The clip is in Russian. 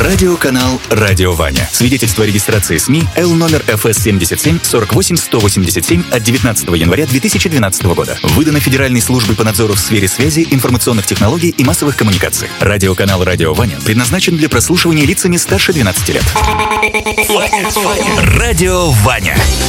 Радиоканал «Радио Ваня». Свидетельство о регистрации СМИ Л номер ФС 77 48 187 от 19 января 2012 года. Выдано Федеральной службой по надзору в сфере связи, информационных технологий и массовых коммуникаций. Радиоканал «Радио Ваня» предназначен для прослушивания лицами старше 12 лет. Радио Ваня.